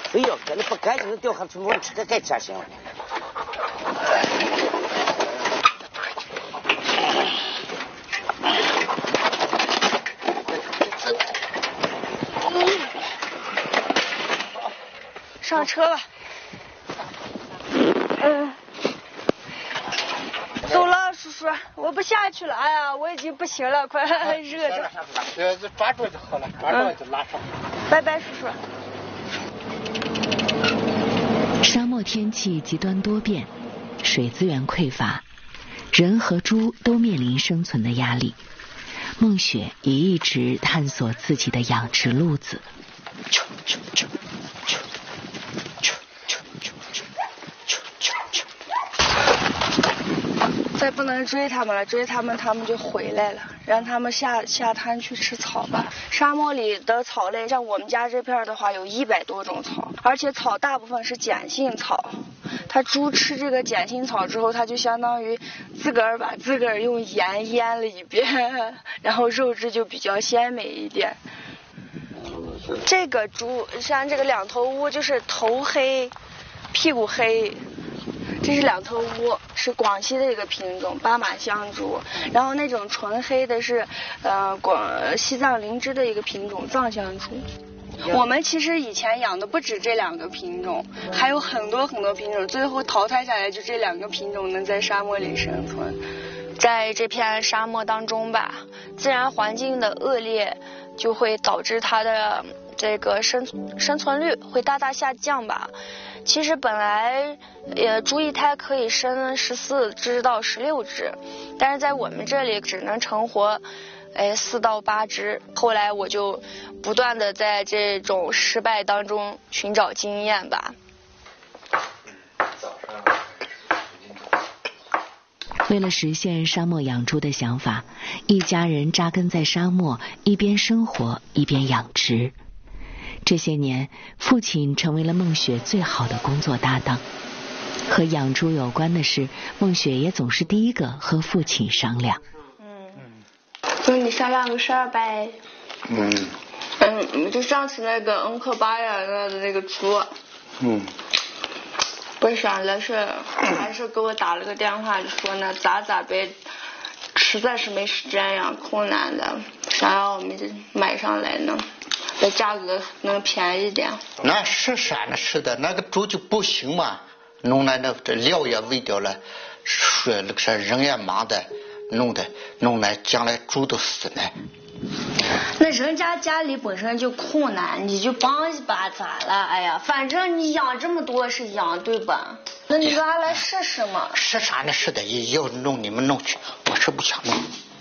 哎呦，搁那不干净的掉下去，我吃个该吃行了。 上车吧。走了，叔叔，我不下去了。哎呀，我已经不行了，快热着。 抓住就好了，抓住就拉上。 拜拜，叔叔。 沙漠天气极端多变，水资源匮乏，人和猪都面临生存的压力。孟雪也一直探索自己的养殖路子。 再不能追他们了，追他们就回来了，让他们下滩去吃草吧。沙漠里的草类，像我们家这片的话，有100多种草，而且草大部分是碱性草。它猪吃这个碱性草之后，它就相当于自个儿把自个儿用盐腌了一遍，然后肉质就比较鲜美一点。这个猪像这个2头乌，就是头黑，屁股黑。这是2头乌，是广西的一个品种巴马香猪，然后那种纯黑的是西藏林芝的一个品种藏香猪。我们其实以前养的不止这2个品种，还有很多很多品种，最后淘汰下来就这2个品种能在沙漠里生存。在这片沙漠当中吧，自然环境的恶劣就会导致它的这个生存率会大大下降吧。其实本来猪一胎可以生14只到16只，但是在我们这里只能成活4到8只。后来我就不断的在这种失败当中寻找经验吧。 为了实现沙漠养猪的想法，一家人扎根在沙漠，一边生活一边养殖。这些年，父亲成为了孟雪最好的工作搭档。和养猪有关的事，孟雪也总是第一个和父亲商量。 跟你商量个事儿呗。就上次那个恩克巴呀的那个猪。不想的是，还是给我打了个电话，就说呢咋呗，实在是没时间呀，困难的，想要我们买上来呢。的价格能便宜点。 那是啥呢？是的，那个猪就不行嘛，弄来那这料也喂掉了，那个人也忙的，弄来将来猪都死了。 那人家里本身就困难，你就帮一把咋了？哎呀，反正你养这么多是养对吧？那你拉来试试嘛。 是啥呢？是的，要弄你们弄去，我是不想弄。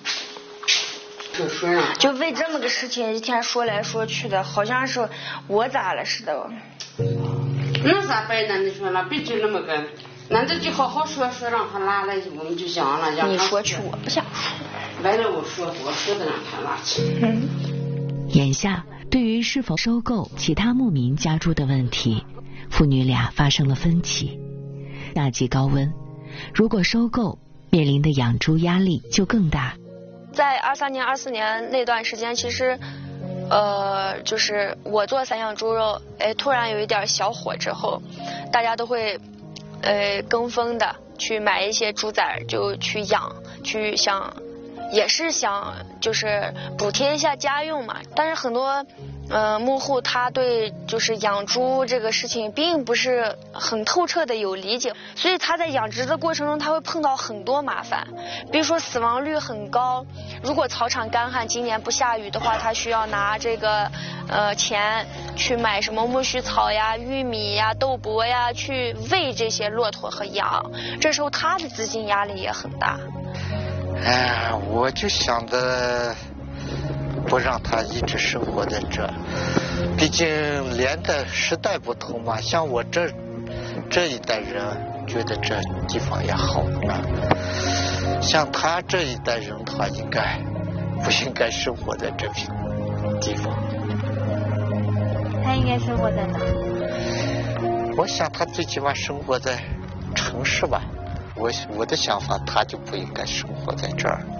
就为这么个事情一天说来说去的，好像是我咋了似的。 那咋办呢？你说那别就那么个，那这就好好说让他拉来，我们就讲了。 你说去，我不想说。 来了我说的让他拉去。 眼下，对于是否收购其他牧民家猪的问题，父女俩发生了分歧。夏季高温，如果收购，面临的养猪压力就更大。 在23年、24年那段时间，其实，就是我做散养猪肉，突然有一点小火之后，大家都会，跟风的去买一些猪崽，就去养，去想，也是想就是补贴一下家用嘛。但是很多，牧户他对就是养猪这个事情并不是很透彻的有理解，所以他在养殖的过程中他会碰到很多麻烦，比如说死亡率很高，如果草场干旱今年不下雨的话，他需要拿这个钱去买什么苜蓿草呀、玉米呀、豆粕呀去喂这些骆驼和羊，这时候他的资金压力也很大。 我就想着不让他一直生活在这，毕竟连的时代不同嘛。像我这一代人觉得这地方也好呢，像他这一代人，他不应该生活在这片地方。 他应该生活在哪？ 我想他最起码生活在城市吧。我的想法，他就不应该生活在这儿。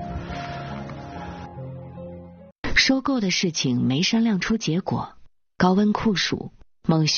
收购的事情没商量出结果，高温酷暑，孟雪